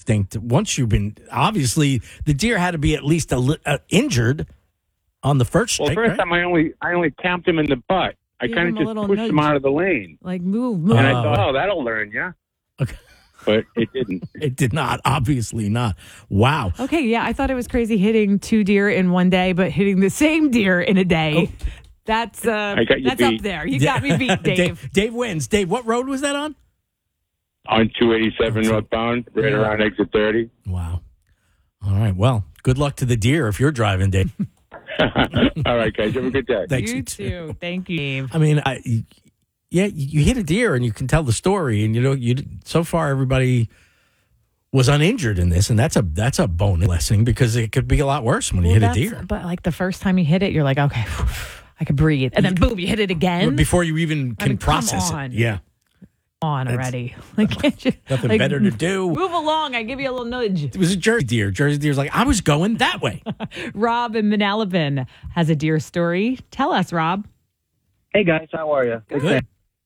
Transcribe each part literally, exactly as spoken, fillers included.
instinct once you've been, obviously, the deer had to be at least a, li- uh, injured on the first strike. Well, first right? time I only I only camped him in the butt. I Give kind him of a just little pushed nudge. him out of the lane. Like, move, move. And I Oh. thought, oh, that'll learn you. Okay. But it didn't. It did not, obviously not. Wow. Okay, yeah, I thought it was crazy hitting two deer in one day, but hitting the same deer in a day. Oh. That's uh, I got you that's up beat. there. You got me beat, Dave. Dave. Dave wins. Dave, what road was that on? On two eighty-seven northbound, right around exit thirty. Wow. All right. Well, good luck to the deer if you're driving, Dave. All right, guys. Have a good day. Thanks. You too. Thank you, Dave. I mean, I, yeah, you hit a deer and you can tell the story, and you know, you so far everybody was uninjured in this, and that's a that's a bonus blessing because it could be a lot worse when you Well, hit a that's- deer. But like the first time you hit it, you're like, okay, I can breathe. And then boom, you hit it again. Before you even I can mean, come process on. it. Yeah. on already. Like, can't you, Nothing like, better to do. Move along. I give you a little nudge. It was a Jersey deer. Jersey deer's like, I was going that way. Rob in Manalapan has a deer story. Tell us, Rob. Hey guys, how are you? Good.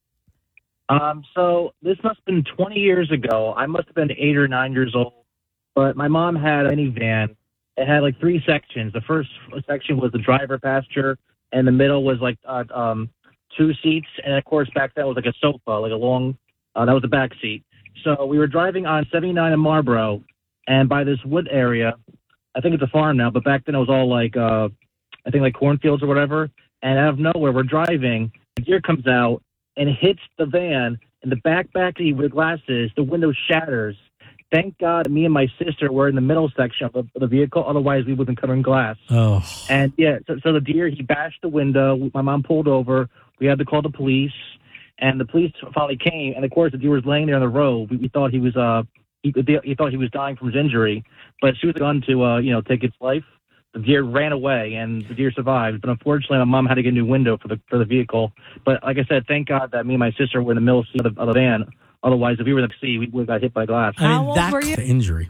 Um, so this must have been twenty years ago. I must have been eight or nine years old. But my mom had a minivan. It had like three sections. The first section was the driver passenger, and the middle was like uh, um, two seats, and of course back then was like a sofa, like a long. Uh, that was the back seat. So we were driving on seventy-nine in Marlboro, and by this wood area, I think it's a farm now, but back then it was all like uh, I think like cornfields or whatever. And out of nowhere, we're driving. The deer comes out and hits the van in the back back seat with glasses. The window shatters. Thank God me and my sister were in the middle section of the, of the vehicle. Otherwise, we would have been covered in glass. Oh. And, yeah, so, so the deer, he bashed the window. My mom pulled over. We had to call the police. And the police finally came. And, of course, the deer was laying there on the road. We, we thought he was uh he, he thought he was dying from his injury. But she was gun to, uh, you know, take its life. The deer ran away, and the deer survived. But unfortunately, my mom had to get a new window for the for the vehicle. But like I said, thank God that me and my sister were in the middle seat of the, of the van. Otherwise, if we were in the sea, we would have got hit by glass. I mean, How old that's were you? the injury.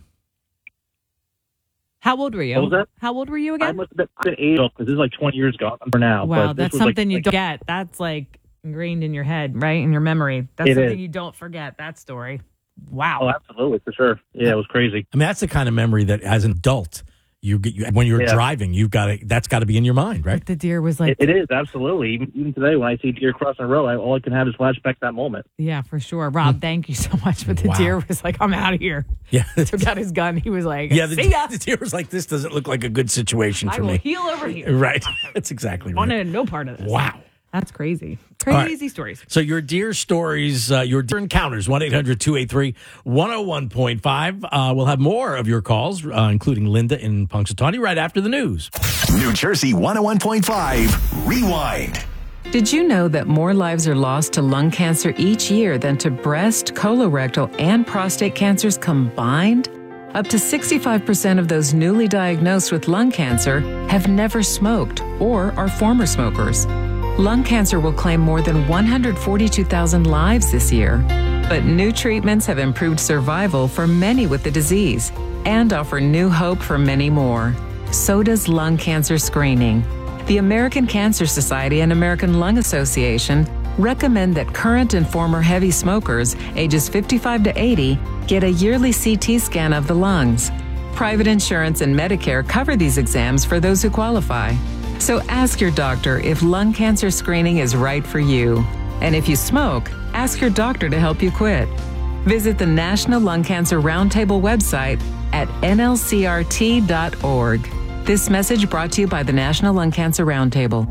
How old were you? What was that? How old were you I again? must have been, I've been eight because this is like twenty years ago. I'm for now. Wow, but this that's was, like- something you like, don't get. That's like ingrained in your head, right? In your memory. That's It something is. you don't forget. That story. Oh, Wow. absolutely, for sure. Yeah, it was crazy. I mean, that's the kind of memory that, as an adult, you get. You, when you're Yeah. driving, you've got to. That's got to be in your mind, right? The deer was like, It, it is, absolutely. Even, even today, when I see deer crossing the road, I, all I can have is flashback to that moment. yeah, for sure. Rob, thank you so much. But the Wow. deer was like, I'm out of here. Yeah. Took out his gun. He was like, Yeah. The, see ya. the deer was like, this doesn't look like a good situation I for will me. heal over here. Right. That's exactly right. Wanted no part of this. Wow. That's crazy. right. Crazy stories. So your deer stories, uh, your deer encounters, one eight hundred two eight three one oh one point five. Uh, we'll have more of your calls, uh, including Linda in Punxsutawney, right after the news. New Jersey one oh one point five Rewind. Did you know that more lives are lost to lung cancer each year than to breast, colorectal, and prostate cancers combined? Up to sixty-five percent of those newly diagnosed with lung cancer have never smoked or are former smokers. Lung cancer will claim more than one hundred forty-two thousand lives this year. But new treatments have improved survival for many with the disease and offer new hope for many more. So does lung cancer screening. The American Cancer Society and American Lung Association recommend that current and former heavy smokers ages fifty-five to eighty get a yearly C T scan of the lungs. Private insurance and Medicare cover these exams for those who qualify. So ask your doctor if lung cancer screening is right for you. And if you smoke, ask your doctor to help you quit. Visit the National Lung Cancer Roundtable website at N L C R T dot org. This message brought to you by the National Lung Cancer Roundtable.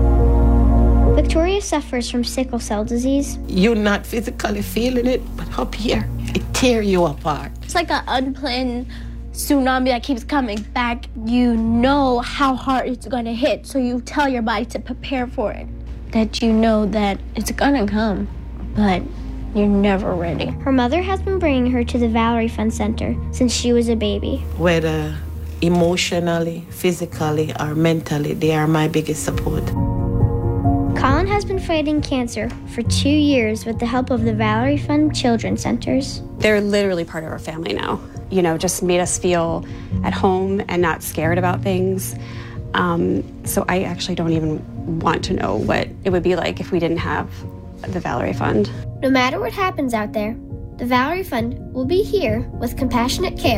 Victoria suffers from sickle cell disease. You're not physically feeling it, but up here, it tear you apart. It's like an unplanned tsunami that keeps coming back. You know how hard it's going to hit, so you tell your body to prepare for it. That you know that it's going to come, but you're never ready. Her mother has been bringing her to the Valerie Fund Center since she was a baby. Whether emotionally, physically, or mentally, they are my biggest support. Colin has been fighting cancer for two years with the help of the Valerie Fund Children's Centers. They're literally part of our family now. You know, just made us feel at home and not scared about things. Um, so I actually don't even want to know what it would be like if we didn't have the Valerie Fund. No matter what happens out there, the Valerie Fund will be here with compassionate care